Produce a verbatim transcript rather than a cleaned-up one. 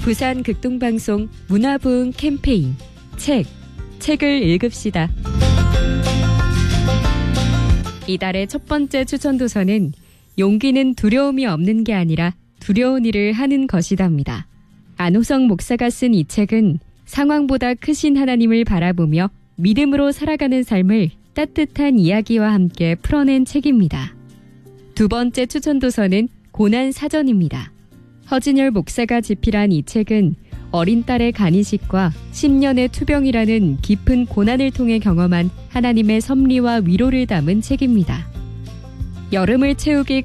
부산 극동방송 문화부흥 캠페인 책, 책을 읽읍시다. 이달의 첫 번째 추천 도서는 용기는 두려움이 없는 게 아니라 두려운 일을 하는 것이답니다. 안호성 목사가 쓴 이 책은 상황보다 크신 하나님을 바라보며 믿음으로 살아가는 삶을 따뜻한 이야기와 함께 풀어낸 책입니다. 두 번째 추천 도서는 고난 사전입니다. 허진열 목사가 집필한 이 책은 어린 딸의 간이식과 십 년의 투병이라는 깊은 고난을 통해 경험한 하나님의 섭리와 위로를 담은 책입니다. 여름을 채우기